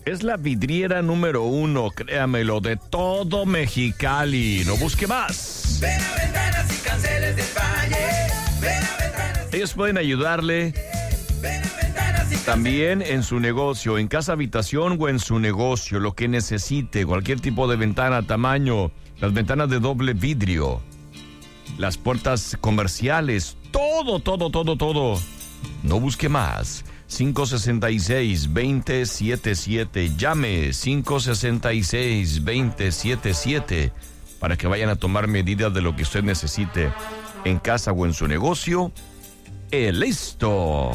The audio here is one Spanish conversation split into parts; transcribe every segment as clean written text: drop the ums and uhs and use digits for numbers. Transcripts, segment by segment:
Es la vidriera número 1, créamelo, de todo Mexicali. No busque más. Ven a Ventanas y Canceles del Valle. Ven a Ventanas. Ellos pueden ayudarle también en su negocio, en casa habitación o en su negocio, lo que necesite, cualquier tipo de ventana, tamaño, las ventanas de doble vidrio, las puertas comerciales, todo. No busque más. 566-2077. Llame 566-2077 para que vayan a tomar medidas de lo que usted necesite en casa o en su negocio. ¡Listo!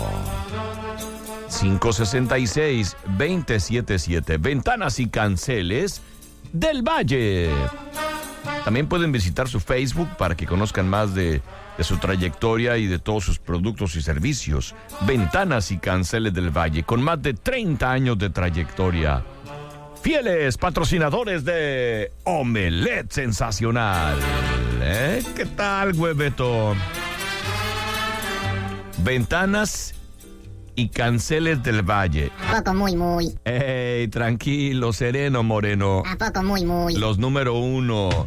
566-2077. Ventanas y Canceles del Valle. También pueden visitar su Facebook para que conozcan más de su trayectoria y de todos sus productos y servicios. Ventanas y Canceles del Valle, con más de 30 años de trayectoria. Fieles patrocinadores de Omelette Sensacional. ¿Qué tal, hueveto? Ventanas y Canceles del Valle. ¿A poco muy? ¡Ey, tranquilo, sereno, moreno! ¿A poco muy? Los número 1.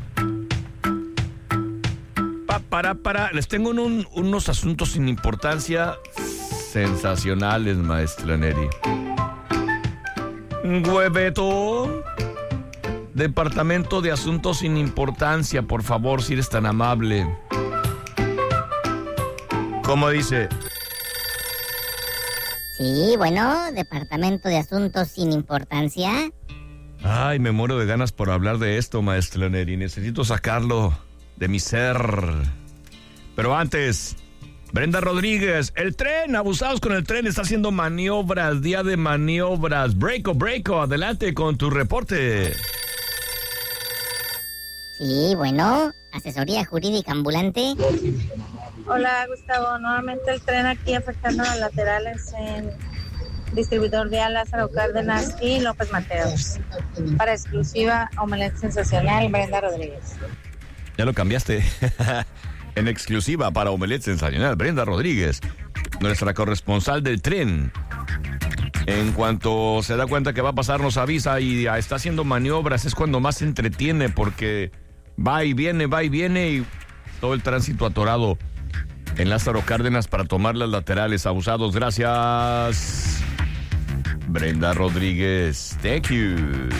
Les tengo unos asuntos sin importancia sensacionales, maestra Neri. Hueveto. Departamento de Asuntos sin Importancia, por favor, si eres tan amable. ¿Cómo dice? Sí, bueno, Departamento de Asuntos sin Importancia. Ay, me muero de ganas por hablar de esto, maestra Neri. Necesito sacarlo de mi ser. Pero antes, Brenda Rodríguez, el tren, abusados con el tren, está haciendo maniobras, día de maniobras. Breako, adelante con tu reporte. Sí, bueno, asesoría jurídica ambulante. Hola, Gustavo. Nuevamente el tren aquí afectando a los laterales en distribuidor vial Lázaro Cárdenas y López Mateos. Para exclusiva, Omelette Sensacional, Brenda Rodríguez. Ya lo cambiaste. En exclusiva para Omelette Sensacional, Brenda Rodríguez, nuestra corresponsal del tren. En cuanto se da cuenta que va a pasar, nos avisa y está haciendo maniobras. Es cuando más se entretiene porque va y viene y todo el tránsito atorado en Lázaro Cárdenas para tomar las laterales. Abusados, gracias. Brenda Rodríguez, thank you.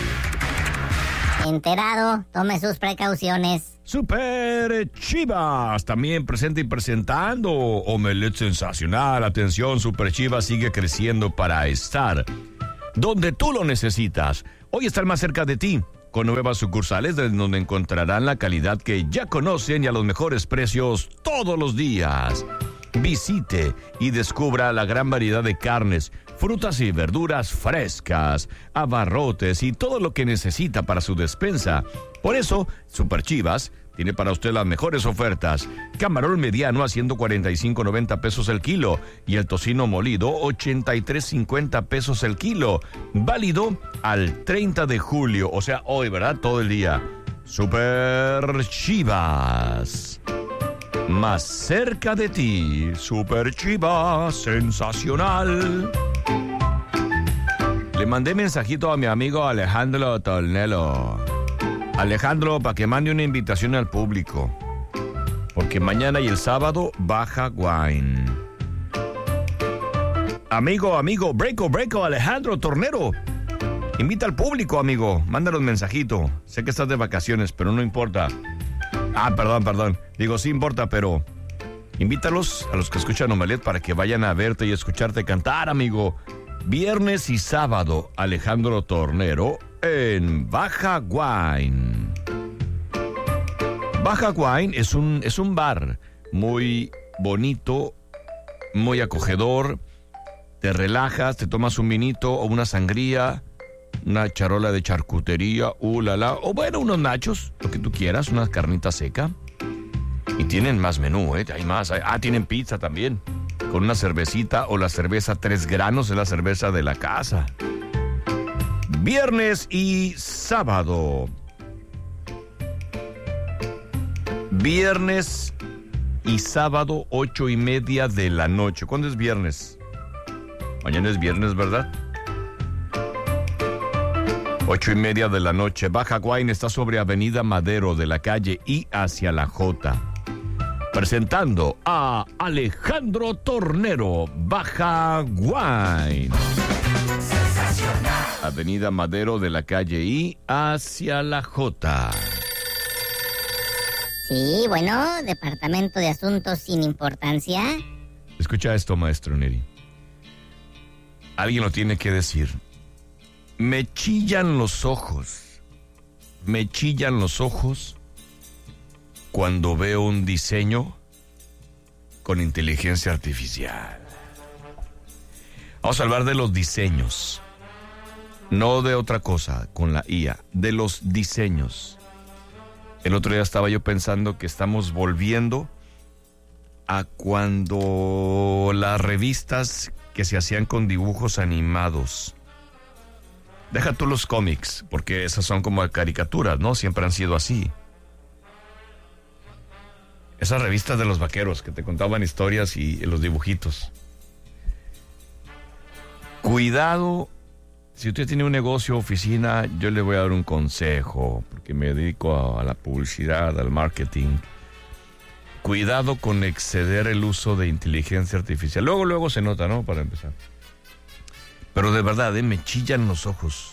Enterado, tome sus precauciones. Super Chivas, también presente y presentando Omelette Sensacional. Atención, Super Chivas sigue creciendo para estar donde tú lo necesitas. Hoy está más cerca de ti, con nuevas sucursales donde encontrarán la calidad que ya conocen y a los mejores precios todos los días. Visite y descubra la gran variedad de carnes, frutas y verduras frescas, abarrotes y todo lo que necesita para su despensa. Por eso, Super Chivas tiene para usted las mejores ofertas. Camarón mediano a 145.90 pesos el kilo y el tocino molido 83.50 pesos el kilo. Válido al 30 de julio, o sea, hoy, ¿verdad? Todo el día. Super Chivas. Más cerca de ti, Super Chivas Sensacional. Le mandé mensajito a mi amigo Alejandro Tornero. Alejandro, para que mande una invitación al público. Porque mañana y el sábado baja Wine. Amigo, breako, Alejandro Tornero. Invita al público, amigo. Mándanos mensajito. Sé que estás de vacaciones, pero no importa. Perdón. Digo, sí importa, pero invítalos a los que escuchan Omelette para que vayan a verte y escucharte cantar, amigo. Viernes y sábado, Alejandro Tornero en Baja Wine. Baja Wine es un bar muy bonito, muy acogedor. Te relajas, te tomas un vinito o una sangría, una charola de charcutería, o bueno, unos nachos, lo que tú quieras, una carnita seca. Y tienen más menú, hay más. Tienen pizza también, con una cervecita o la cerveza 3 granos, es la cerveza de la casa. Viernes y sábado. Viernes y sábado, 8:30 de la noche. ¿Cuándo es viernes? Mañana es viernes, ¿verdad? 8:30 de la noche. Baja Guain está sobre Avenida Madero de la calle I hacia la J. Presentando a Alejandro Tornero, Baja Guain. Avenida Madero de la calle I hacia la J. Sí, bueno, Departamento de Asuntos sin Importancia. Escucha esto, maestro Neri. Alguien lo tiene que decir. Me chillan los ojos cuando veo un diseño con inteligencia artificial. Vamos a hablar de los diseños, no de otra cosa con la IA, de los diseños. El otro día estaba yo pensando que estamos volviendo a cuando las revistas que se hacían con dibujos animados. Deja tú los cómics, porque esas son como caricaturas, ¿no? Siempre han sido así. Esas revistas de los vaqueros que te contaban historias y los dibujitos. Cuidado, si usted tiene un negocio, oficina, yo le voy a dar un consejo, porque me dedico a la publicidad, al marketing. Cuidado con exceder el uso de inteligencia artificial. Luego se nota, ¿no? Para empezar. Pero de verdad, me chillan los ojos.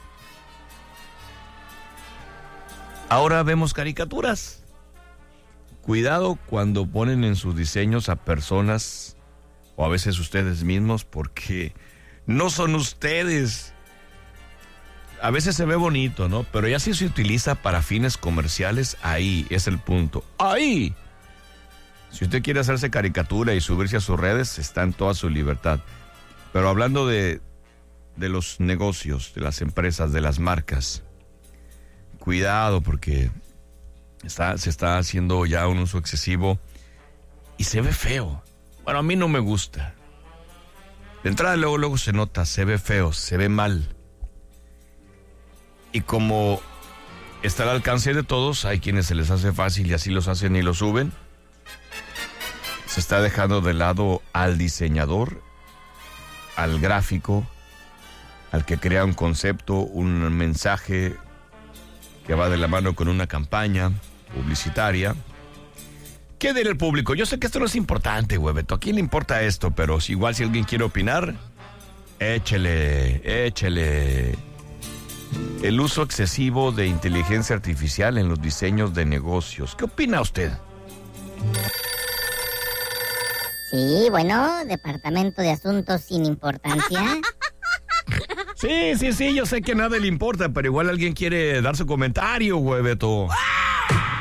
Ahora vemos caricaturas. Cuidado cuando ponen en sus diseños a personas, o a veces ustedes mismos, porque no son ustedes. A veces se ve bonito, ¿no? Pero ya si se utiliza para fines comerciales, ahí es el punto. ¡Ahí! Si usted quiere hacerse caricatura y subirse a sus redes, está en toda su libertad. Pero hablando de los negocios, de las empresas, de las marcas, cuidado porque se está haciendo ya un uso excesivo y se ve feo. Bueno, a mí no me gusta. De entrada luego se nota, se ve feo, se ve mal. Y como está al alcance de todos, hay quienes se les hace fácil y así los hacen y lo suben. Se está dejando de lado al diseñador, al gráfico, al que crea un concepto, un mensaje que va de la mano con una campaña publicitaria. ¿Qué dirá el público? Yo sé que esto no es importante, hueveto. ¿A quién le importa esto? Pero igual si alguien quiere opinar, échele. El uso excesivo de inteligencia artificial en los diseños de negocios. ¿Qué opina usted? Sí, bueno, Departamento de Asuntos sin Importancia. Sí, yo sé que nada le importa, pero igual alguien quiere dar su comentario, hueveto.